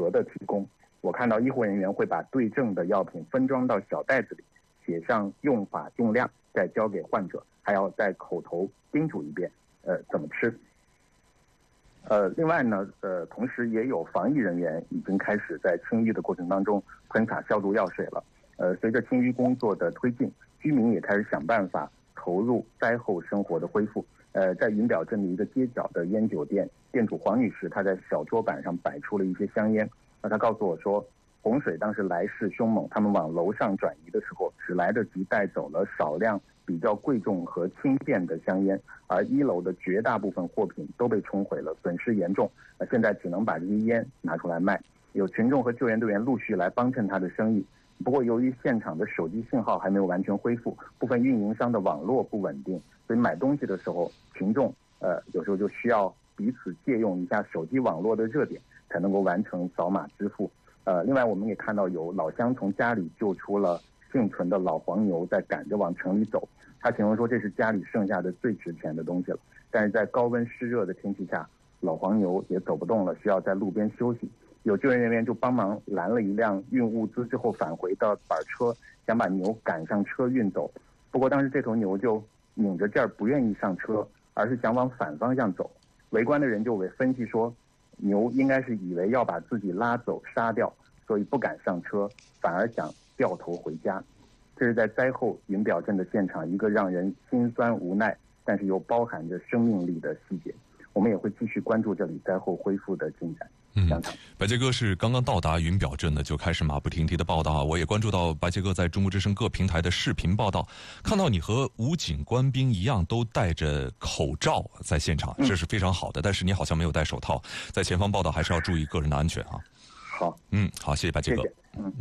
盒的提供。我看到医护人员会把对症的药品分装到小袋子里，写上用法用量，再交给患者，还要再口头叮嘱一遍，怎么吃。另外呢，同时也有防疫人员已经开始在清淤的过程当中喷洒消毒药水了。随着清淤工作的推进，居民也开始想办法投入灾后生活的恢复。在云表镇的一个街角的烟酒店，店主黄女士她在小桌板上摆出了一些香烟。她告诉我说，洪水当时来势凶猛，他们往楼上转移的时候，只来得及带走了少量比较贵重和轻便的香烟，而1楼的绝大部分货品都被冲毁了，损失严重。现在只能把这些烟拿出来卖。有群众和救援队员陆续来帮衬他的生意。不过由于现场的手机信号还没有完全恢复，部分运营商的网络不稳定，所以买东西的时候，群众有时候就需要彼此借用一下手机网络的热点，才能够完成扫码支付。另外我们也看到有老乡从家里救出了幸存的老黄牛，在赶着往城里走。他形容说这是家里剩下的最值钱的东西了。但是在高温湿热的天气下，老黄牛也走不动了，需要在路边休息。有救援人员就帮忙拦了一辆运物资之后返回的板车，想把牛赶上车运走。不过当时这头牛就拧着劲儿不愿意上车，而是想往反方向走。围观的人就分析说，牛应该是以为要把自己拉走杀掉，所以不敢上车，反而想掉头回家。这是在灾后云表镇的现场一个让人心酸无奈，但是又包含着生命力的细节。我们也会继续关注这里灾后恢复的进展。 白杰哥是刚刚到达云表镇的，就开始马不停蹄的报道啊！我也关注到白杰哥在中国之声各平台的视频报道，看到你和武警官兵一样都戴着口罩在现场，这是非常好的。但是你好像没有戴手套，在前方报道还是要注意个人的安全啊。 好， 好，谢谢白杰哥。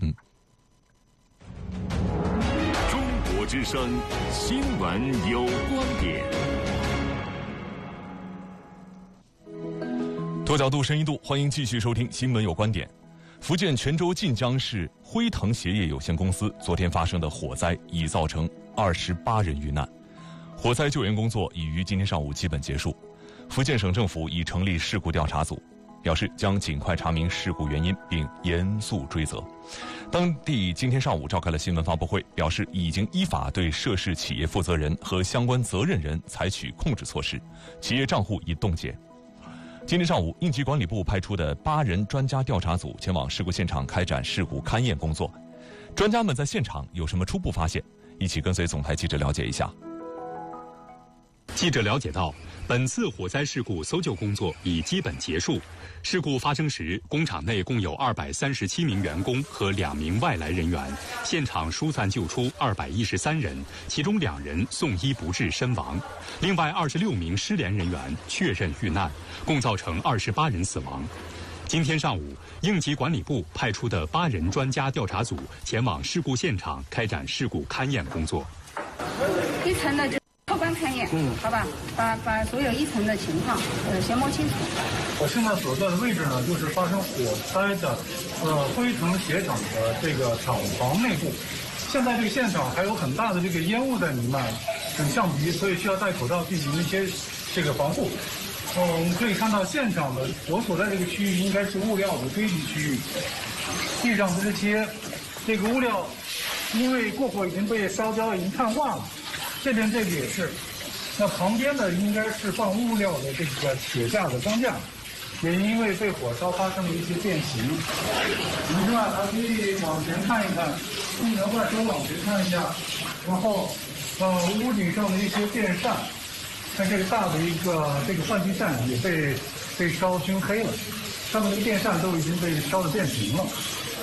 中国之声新闻有观点。 多角度、深一度，欢迎继续收听《新闻有观点》。福建泉州晋江市辉腾鞋业有限公司昨天发生的火灾已造成28人遇难，火灾救援工作已于今天上午基本结束。福建省政府已成立事故调查组，表示将尽快查明事故原因并严肃追责。当地今天上午召开了新闻发布会，表示已经依法对涉事企业负责人和相关责任人采取控制措施，企业账户已冻结。今天上午，应急管理部派出的8人专家调查组前往事故现场开展事故勘验工作。专家们在现场有什么初步发现？一起跟随总台记者了解一下。 记者了解到，本次火灾事故搜救工作已基本结束。事故发生时，工厂内共有237名员工和2名外来人员，现场疏散救出213人，其中2人送医不治身亡，另外26名失联人员确认遇难，共造成28人死亡。今天上午，应急管理部派出的8人专家调查组前往事故现场开展事故勘验工作。 一层的客观勘验，好吧，把所有一层的情况先摸清楚。 我现在所在的位置呢，就是发生火灾的辉腾鞋厂的这个厂房内部。现在这个现场还有很大的这个烟雾在弥漫，很象鼻，所以需要戴口罩进行一些这个防护。我们可以看到现场的我所在这个区域应该是物料的堆积区域，地上的这个物料因为过火已经被烧焦，已经碳化了。这边这个也是，那旁边的应该是放物料的这个铁架的钢架，也因为被火烧发生了一些变形。另外还可以往前看一看，镜头把手往前看一下，然后屋顶上的一些电扇，看这个大的一个这个换气扇也被烧熏黑了，上面的电扇都已经被烧得变形了。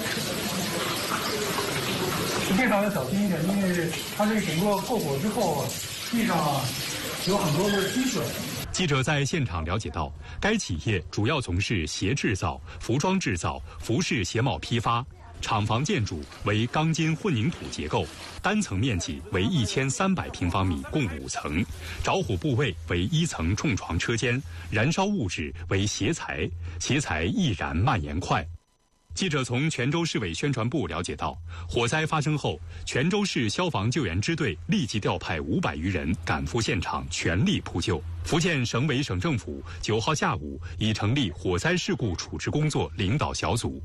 非常要小心一点，因为它这个整个过火之后，地上有很多的积水。 记者在现场了解到，该企业主要从事鞋制造、服装制造、服饰鞋帽批发，厂房建筑为钢筋混凝土结构，单层面积为1300平方米，共5层，着火部位为1层重床车间，燃烧物质为鞋材，鞋材易燃蔓延快。记者从泉州市委宣传部了解到，火灾发生后，泉州市消防救援支队立即调派500余人赶赴现场，全力扑救。福建省委省政府9号下午已成立火灾事故处置工作领导小组，